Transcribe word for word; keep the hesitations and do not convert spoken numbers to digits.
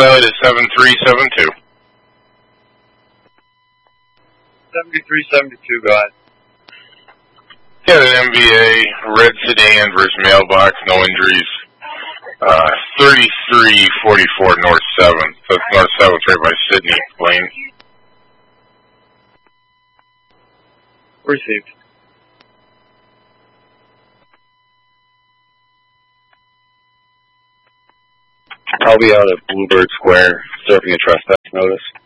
Valley to seven three seven two. seventy-three seventy-two, go ahead. Got an M V A, red sedan versus mailbox, no injuries. Uh, thirty-three forty-four North seventh. That's North seventh right by Sydney Lane. Received. I'll be out at Bluebird Square serving a trespass notice.